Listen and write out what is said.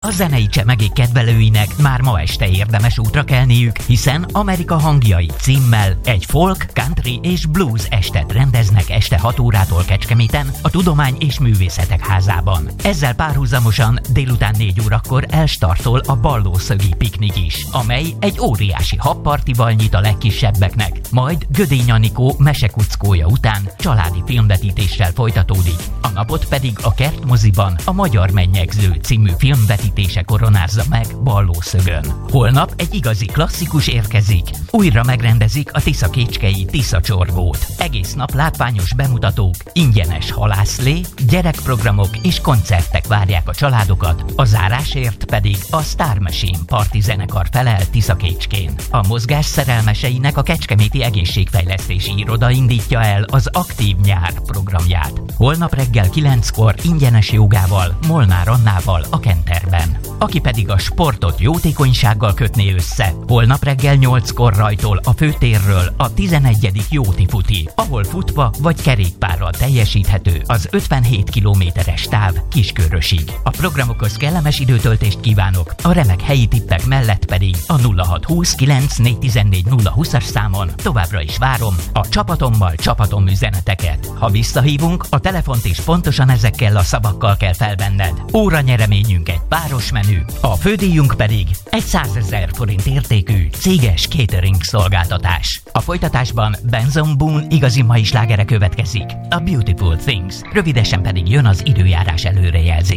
A zenei csemegék kedvelőinek már ma este érdemes útra kelniük, hiszen Amerika hangjai címmel egy folk, country és blues estet rendeznek este 6 órától Kecskeméten a Tudomány és Művészetek Házában. Ezzel párhuzamosan délután 4 órakor elstartol a Ballószögi piknik is, amely egy óriási habpartival nyit a legkisebbeknek, majd Gödény Anikó mesekuckója után családi filmvetítéssel folytatódik. A napot pedig a Kertmoziban a Magyar Mennyegző című filmvetítése koronázza meg Ballószögön. Holnap egy igazi klasszikus érkezik. Újra megrendezik a Tiszakécskei Tiszacsorgót. Egész nap látványos bemutatók, ingyenes halászlé, gyerekprogramok és koncertek várják a családokat, a zárásért pedig a Star Machine parti zenekar felel Tiszakécskén. A mozgás szerelmeseinek a Kecskeméti Egészségfejlesztési Iroda indítja el az Aktív Nyár programját. Holnap reggel 9-kor ingyenes jogával, Molnár Annával a Kenterben. Aki pedig a sportot jótékonysággal kötné össze, holnap reggel 8-kor rajtol a főtérről a 11. Jóti Futi, ahol futva vagy kerékpárral teljesíthető az 57 kilométeres táv Kiskörösig. A programokhoz kellemes időtöltést kívánok, a remek helyi tippek mellett pedig a 0620 9414 020-as számon továbbra is várom a csapatom üzeneteket. Ha visszahívunk, a telefont is pontosan ezekkel a szavakkal kell felvenned. Óranyereményünk egy páros menü, a fődíjunk pedig egy 100 000 forint értékű céges catering szolgáltatás. A folytatásban Benson Boone igazi mai slágere következik, a Beautiful Things, rövidesen pedig jön az időjárás előrejelzés.